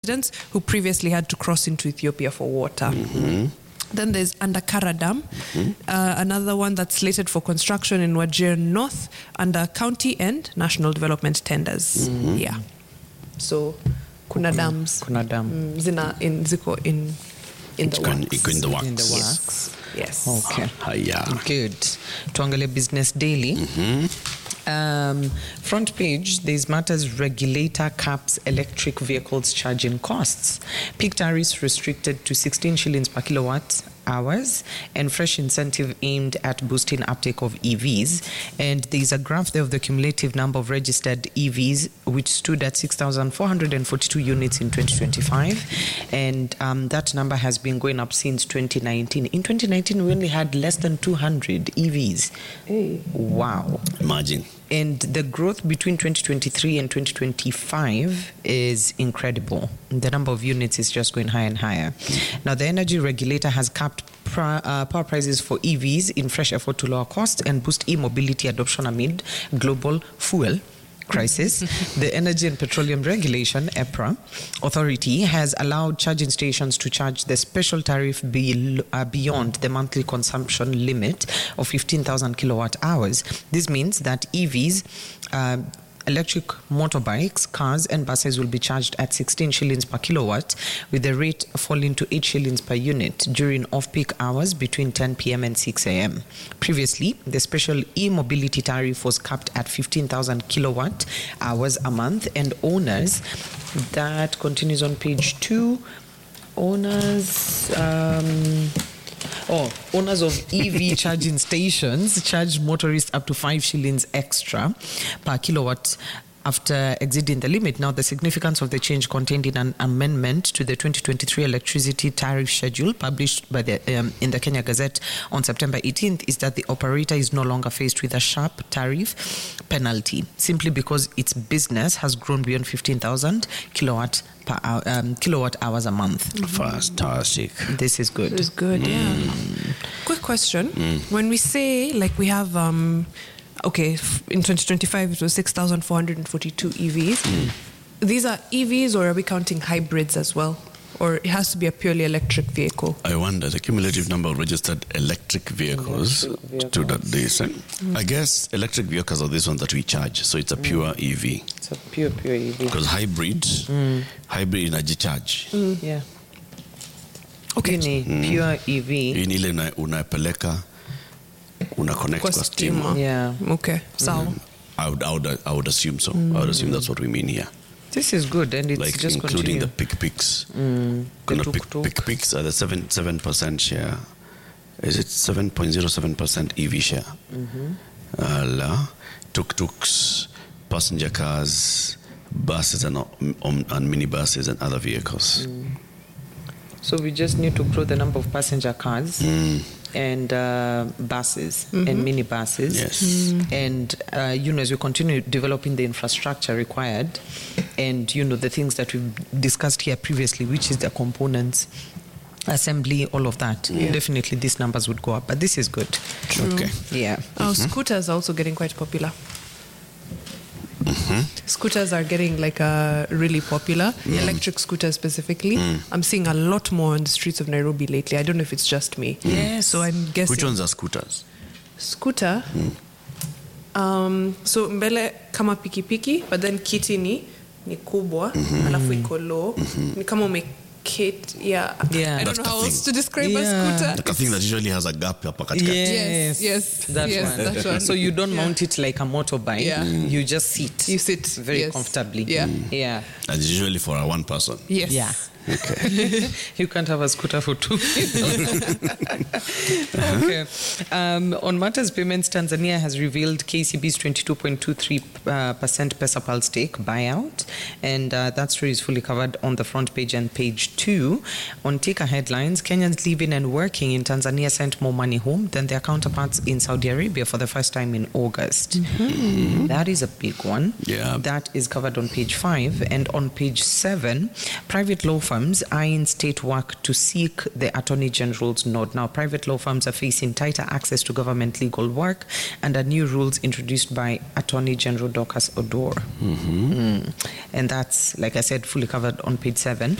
residents who previously had to cross into Ethiopia for water. Then there's Andakara Dam, another one that's slated for construction in Wajir North under county and national development tenders. Yeah. So kuna dams. Kuna dam. Ziko in the works. In the works. In the works. Yes. Okay. Haya. Good. Tuangalie Business Daily. Front page, there's matters regulator caps electric vehicles charging costs. Peak tariffs restricted to 16 shillings per kilowatt hours and fresh incentive aimed at boosting uptake of EVs. And there's a graph there of the cumulative number of registered EVs, which stood at 6,442 units in 2025. And that number has been going up since 2019. In 2019, we only had less than 200 EVs. Hey. Wow. Imagine. And the growth between 2023 and 2025 is incredible. The number of units is just going higher and higher. Now, the energy regulator has capped power prices for EVs in fresh effort to lower costs and boost e-mobility adoption amid global fuel crisis. The Energy and Petroleum Regulation, EPRA, authority has allowed charging stations to charge the special tariff beyond the monthly consumption limit of 15,000 kilowatt hours. This means that EVs, electric motorbikes, cars and buses will be charged at 16 shillings per kilowatt, with the rate falling to 8 shillings per unit during off-peak hours between 10 p.m. and 6 a.m. Previously, the special e-mobility tariff was capped at 15,000 kilowatt hours a month, and owners, that continues on page 2, owners of EV charging stations charge motorists up to 5 shillings extra per kilowatt after exceeding the limit. Now, the significance of the change contained in an amendment to the 2023 electricity tariff schedule published by in the Kenya Gazette on September 18th is that the operator is no longer faced with a sharp tariff penalty simply because its business has grown beyond 15,000 kilowatt hours a month. Fantastic. This is good. This is good, yeah. Quick question. When we say, like, we have, in 2025, it was 6,442 EVs. These are EVs, or are we counting hybrids as well? Or it has to be a purely electric vehicle? I wonder, the cumulative number of registered electric vehicles stood at this. I guess electric vehicles are these ones that we charge, so it's a pure EV. It's a pure EV. Because hybrid energy charge. Yeah. Okay. Pure EV. Hii ni ile unapeleka, una connect kwa stima. Yeah. Okay. So I would assume so. I would assume that's what we mean here. This is good, and it's like just including continue. the pick-picks. The Pick-picks are the 7% share. Is it 7.07% EV share? Tuk-tuks, passenger cars, buses and minibuses and other vehicles. So we just need to grow the number of passenger cars and buses and minibuses. Yes. And, as we continue developing the infrastructure required and, the things that we've discussed here previously, which is the components, assembly, all of that, definitely these numbers would go up. But this is good. True. Okay. Yeah. Scooters are also getting quite popular. Scooters are getting really popular, electric scooters specifically. I'm seeing a lot more on the streets of Nairobi lately. I don't know if it's just me. Yes. So I'm guessing. Which ones are scooters? Scooter. So mbele kama pikipiki, but then kiti ni kubwa, alafu iko low. Ni kama umeketi, I don't know how else to describe a scooter. Like a thing that usually has a gap hapa katikati. Yes. That one. So you don't mount it like a motorbike. Yeah. You just sit. You sit very comfortably. Yeah. And usually for a one person. Yes. Yeah. Okay. You can't have a scooter for two people. Okay. On matters payments, Tanzania has revealed KCB's 22.23% Pesapal stake buyout, and that story is fully covered on the front page and page 2. On Tika headlines, Kenyans living and working in Tanzania sent more money home than their counterparts in Saudi Arabia for the first time in August. That is a big one. Yeah. That is covered on page 5, and on page 7, private law firms eyeing state work to seek the Attorney General's nod. Now, private law firms are facing tighter access to government legal work under new rules introduced by Attorney General Dorcas Odor. And that's, like I said, fully covered on page 7.